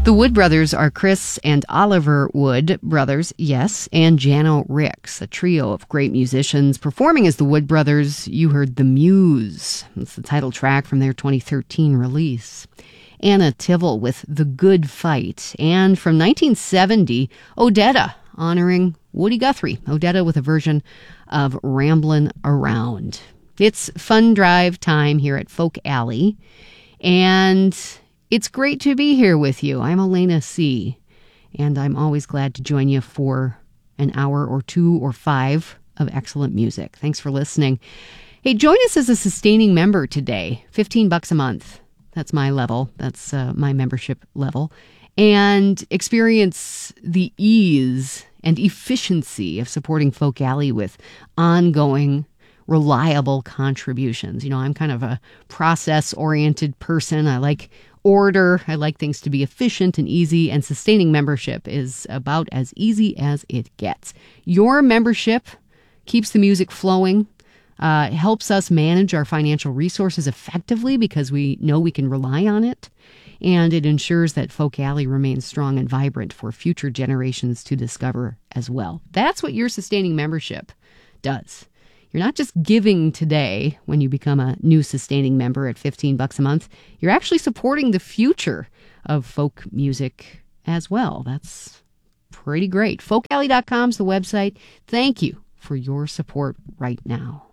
The Wood Brothers are Chris and Oliver Wood brothers, yes, and Jano Ricks, a trio of great musicians. Performing as the Wood Brothers, you heard The Muse. That's the title track from their 2013 release. Anna Tivell with The Good Fight. And from 1970, Odetta, honoring Woody Guthrie. Odetta with a version of Ramblin' Around. It's fun drive time here at Folk Alley. And it's great to be here with you. I'm Elena C., and I'm always glad to join you for an hour or two or five of excellent music. Thanks for listening. Hey, join us as a sustaining member today. $15 a month. That's my level. That's my membership level. And experience the ease and efficiency of supporting Folk Alley with ongoing reliable contributions. You know, I'm kind of a process-oriented person. I like order. I like things to be efficient and easy, and sustaining membership is about as easy as it gets. Your membership keeps the music flowing, helps us manage our financial resources effectively because we know we can rely on it, and it ensures that Folk Alley remains strong and vibrant for future generations to discover as well. That's what your sustaining membership does. You're not just giving today when you become a new sustaining member at $15 a month. You're actually supporting the future of folk music as well. That's pretty great. FolkAlley.com is the website. Thank you for your support right now.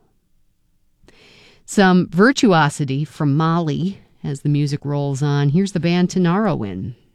Some virtuosity from Mali as the music rolls on. Here's the band Tanarowin.